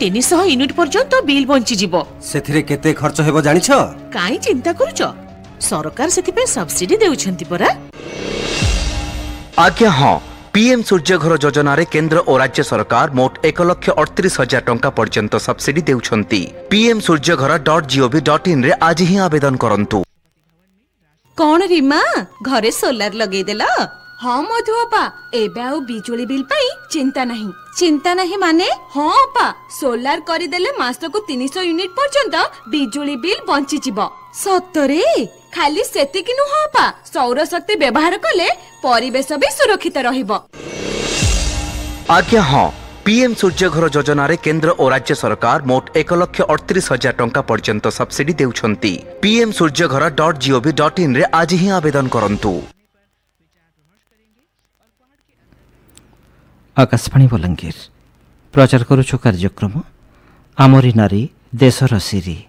300 unit पर्यंत bill bunchy जीवो। सेथिरे केते खर्च हेबो जानिछ? काई चिंता करूछ, सरकार सेति पे सब्सिडी देउछंती परा। आज्ञा हाँ, पीएम सूर्य घर योजना रे केंद्र और राज्य सरकार मोट 1,38,000 टंका पर्यंत सब्सिडी देउछंती। पीएम सूर्य घर .gov.in रे आज ही आवेदन करंतु। कौन रीमा घरे सोलार लगे देला? हाँ मधुअपा, एबे आउ बिजुली बिल पाई चिंता नहीं। चिंता नहीं माने? हाँ अपा, सोलार करिदेले मासको 300 यूनिट पर्यंत बिजुली बिल बंची जीवो। सतरे? खाली सेतिकी नुह अपा, सौर शक्ति व्यवहार कले परिवेश भी सुरक्षित रहिबो। आज्ञा हाँ, पीएम सूर्य घर योजना रे केंद्र और राज्य सरकार मोट 1,38,000 टंका पर्यंत सब्सिडी देउछंती। पीएम सूर्य घर .gov.in रे आज ही आवेदन करंतु। आकाशवाणी बलांगीर प्रचार करुछु कार्यक्रम आमरी नारी देशर सिरी।